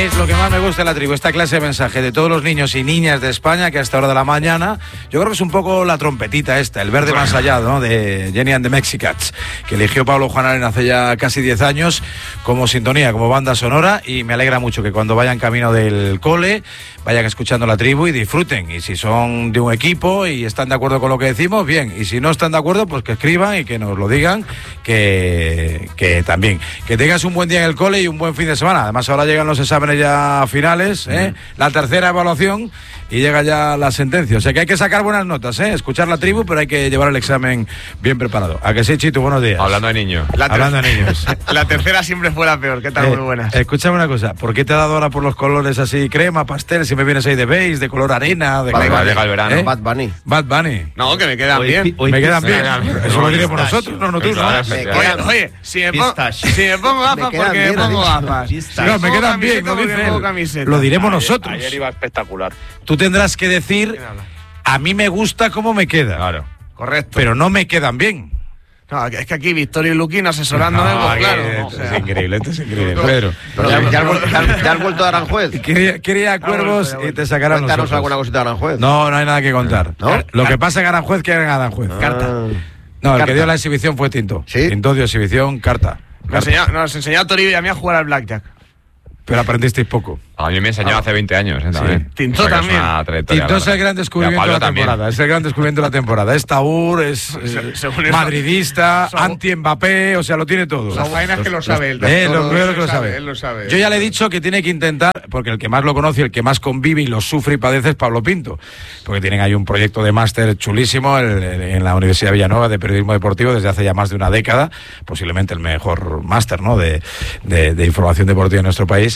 Es lo que más me gusta de la tribu, esta clase de mensaje de todos los niños y niñas de España que a esta hora de la mañana, yo creo que es un poco la trompetita esta, el verde más allá, ¿no?, de Jenny and the Mexicats, que eligió Pablo Juan Aren hace ya casi 10 años como sintonía, como banda sonora, y me alegra mucho que cuando vayan camino del cole vayan escuchando la tribu y disfruten, y si son de un equipo y están de acuerdo con lo que decimos, bien, y si no están de acuerdo, pues que escriban y que nos lo digan, que también, que tengas un buen día en el cole y un buen fin de semana. Además ahora llegan los exámenes ya finales, la tercera evaluación y llega ya la sentencia, o sea que hay que sacar buenas notas, escuchar la tribu, pero hay que llevar el examen bien preparado. ¿A que sí, Chito? Buenos días. Hablando de niños. Hablando de niños. La tercera siempre fue la peor. ¿Qué tal? Muy buenas. Escúchame una cosa, ¿por qué te ha dado ahora por los colores así, crema, pastel, si me vienes ahí de beige, de color arena, de llega el verano. Bad Bunny. Bad Bunny. No, que me quedan bien. Me quedan bien. Eso lo diremos nosotros, no tú, ¿no? Oye, si me pongo gafas, porque me pongo gafas. No, me quedan bien, no dice él. Lo diremos nosotros. Ayer iba espectacular. Tú tendrás que decir, a mí me gusta cómo me queda. Claro. Correcto. Pero no me quedan bien. No, es que aquí Victorio y Luquín asesorándome, pues claro. Esto es increíble, esto es increíble. Pedro. Pero ya has vuelto a Aranjuez. Quería Cuervos y te sacarán los Cuéntanos ojos. alguna cosita de Aranjuez. No hay nada que contar. ¿No? Lo que pasa en Aranjuez, que en Aranjuez. Carta. No, el que dio la exhibición fue Tinto. ¿Sí? Tinto dio exhibición, carta. Nos enseñó a Toribio y a mí a jugar al blackjack. Pero aprendisteis poco. A mí me enseñó hace 20 años, también. Tinto O sea, que también. Es una trayectoria Tinto es el larga. gran descubrimiento de la temporada. Es el gran descubrimiento de la temporada. Es Taur, es madridista, anti-Mbappé, o sea, lo tiene todo. Las vainas que lo sabe él. Lo primero que lo sabe. Él lo sabe. Yo ya le he dicho que tiene que intentar, porque el que más lo conoce y el que más convive y lo sufre y padece es Pablo Pinto, porque tienen ahí un proyecto de máster chulísimo en la Universidad de Villanueva de Periodismo Deportivo desde hace ya más de una década, posiblemente el mejor máster, ¿no?, de información deportiva en nuestro país,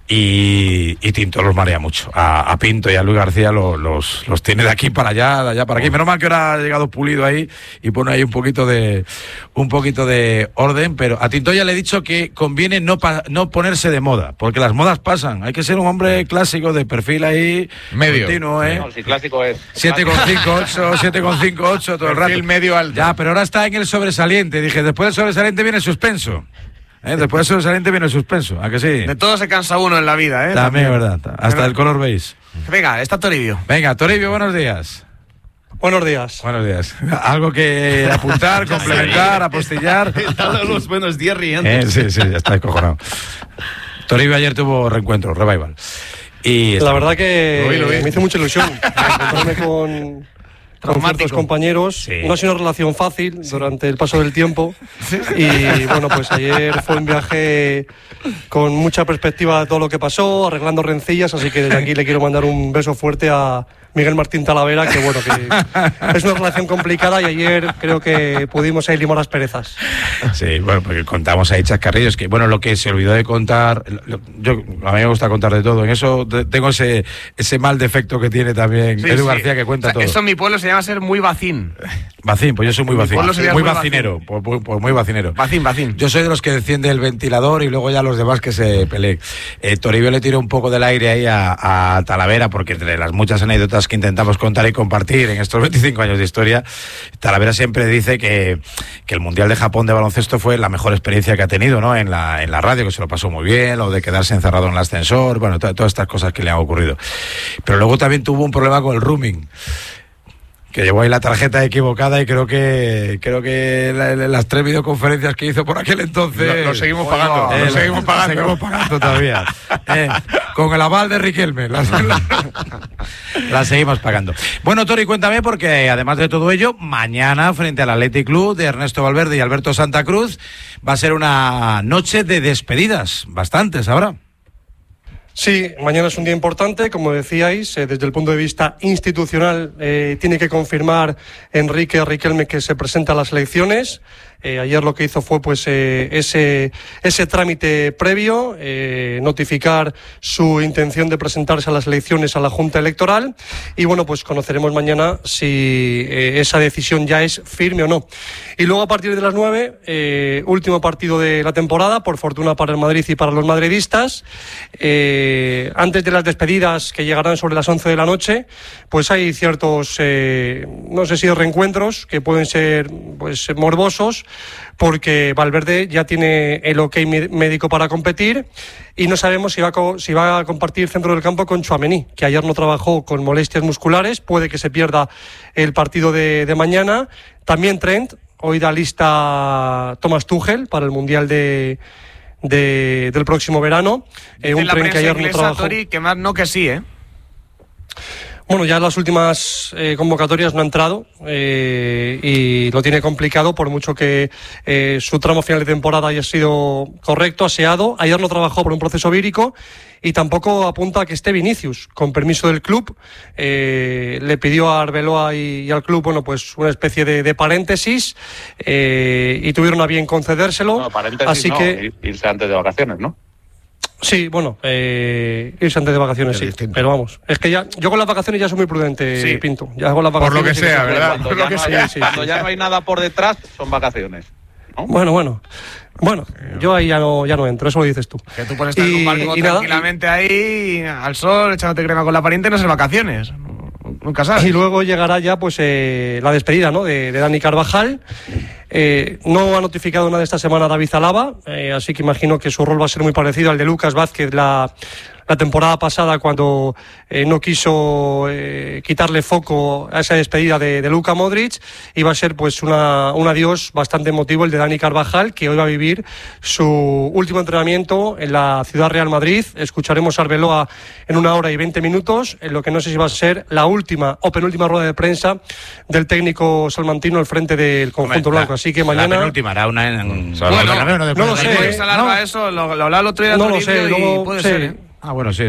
y Tinto los marea mucho. A Pinto y a Luis García los tiene de aquí para allá, de allá para aquí. Menos mal que ahora ha llegado Pulido ahí y pone ahí un poquito de orden, pero a Tinto ya le he dicho que conviene no ponerse de moda, porque las modas pasan. Hay que ser un hombre clásico de perfil ahí medio. Continuo, No, si clásico es 7,58, 7,58 todo el rato. Perfil medio alto. Ya, pero ahora está en el sobresaliente. Dije, después del sobresaliente viene el suspenso. Después del sobresaliente viene el suspenso. ¿A que sí? De todo se cansa uno en la vida, También es verdad. Hasta el color beige. Venga, está Toribio. Venga, Toribio, buenos días. Buenos días. Buenos días. ¿Algo que apuntar, complementar, apostillar? Están los buenos días riendo. Sí, ya está descojonado. Toribio ayer tuvo reencuentro, revival. Y la verdad que me hizo mucha ilusión encontrarme con ciertos compañeros. Sí. No ha sido una relación fácil durante el paso del tiempo. Y bueno, pues ayer fue un viaje con mucha perspectiva de todo lo que pasó, arreglando rencillas, así que desde aquí le quiero mandar un beso fuerte a Miguel Martín Talavera, que bueno, que es una relación complicada y ayer creo que pudimos ahí limar las perezas. Sí, bueno, porque contamos ahí chascarrillos, que bueno, lo que se olvidó de contar, a mí me gusta contar de todo, en eso tengo ese mal defecto que tiene también Edu García, que cuenta todo. Eso en mi pueblo se llama ser muy vacín. Vacín, pues yo soy muy vacín. Muy vacinero, vacín. pues muy vacinero. Vacín. Yo soy de los que defiende el ventilador y luego ya los demás que se peleen. Toribio le tiró un poco del aire ahí a Talavera, porque entre las muchas anécdotas que intentamos contar y compartir en estos 25 años de historia, Talavera siempre dice que el Mundial de Japón de baloncesto fue la mejor experiencia que ha tenido, ¿no?, en la radio, que se lo pasó muy bien, lo de quedarse encerrado en el ascensor, bueno, todas estas cosas que le han ocurrido. Pero luego también tuvo un problema con el rooming, que llevó ahí la tarjeta equivocada, y creo que las 3 videoconferencias que hizo por aquel entonces lo seguimos pagando. Lo seguimos pagando todavía. Con el aval de Riquelme la seguimos pagando. Bueno, Tori, cuéntame, porque además de todo ello, mañana frente al Athletic Club de Ernesto Valverde y Alberto Santa Cruz va a ser una noche de despedidas, bastantes habrá. Sí, mañana es un día importante, como decíais, desde el punto de vista institucional tiene que confirmar Enrique Riquelme que se presenta a las elecciones. Ayer lo que hizo fue pues ese trámite previo, notificar su intención de presentarse a las elecciones a la Junta Electoral, y bueno, pues conoceremos mañana si esa decisión ya es firme o no. Y luego a partir de las 9, último partido de la temporada, por fortuna para el Madrid y para los madridistas, antes de las despedidas que llegarán sobre las 11 de la noche, pues hay ciertos, no sé si reencuentros que pueden ser pues morbosos, porque Valverde ya tiene el ok médico para competir y no sabemos si va a compartir centro del campo con Tchouaméni, que ayer no trabajó con molestias musculares, puede que se pierda el partido de mañana. También Trent, hoy da lista Thomas Tuchel para el Mundial del próximo verano. Un la Trent que ayer no trabajó. Tori, que más no que sí, ¿eh? Bueno, ya en las últimas convocatorias no ha entrado y lo tiene complicado, por mucho que su tramo final de temporada haya sido correcto, aseado. Ayer no trabajó por un proceso vírico y tampoco apunta a que esté Vinicius. Con permiso del club, le pidió a Arbeloa y al club, bueno, pues una especie de paréntesis y tuvieron a bien concedérselo. No, paréntesis así no, que irse antes de vacaciones, ¿no? sí, bueno, irse antes de vacaciones, sí. Distinto. Pero vamos, es que ya yo con las vacaciones ya soy muy prudente, Sí. Pinto. Ya con las Por lo vacaciones que sea, ¿verdad? Cuando, Por ya, lo que no sea, hay, sí, cuando sí, ya sí. no hay nada por detrás, son vacaciones, ¿no? Bueno, yo ahí ya no entro, eso lo dices tú. Que tú puedes estar en un barco y nada, tranquilamente ahí, al sol, echándote crema con la pariente y no ser vacaciones. Nunca sabes. y luego llegará ya pues la despedida, ¿no?, de Dani Carvajal. No ha notificado nada esta semana a David Alaba, así que imagino que su rol va a ser muy parecido al de Lucas Vázquez la temporada pasada, cuando no quiso quitarle foco a esa despedida de Luka Modric, y va a ser pues un adiós bastante emotivo el de Dani Carvajal, que hoy va a vivir su último entrenamiento en la Ciudad Real Madrid. Escucharemos a Arbeloa en 1 hora y 20 minutos, en lo que no sé si va a ser la última o penúltima rueda de prensa del técnico salmantino al frente del conjunto blanco. Así que mañana... La penúltima hará una en... no lo sé. Puede que se alarga eso, lo hablaba el otro día No lo Toribio sé, y luego puede sí. ser, ¿eh? Ah, bueno, sí.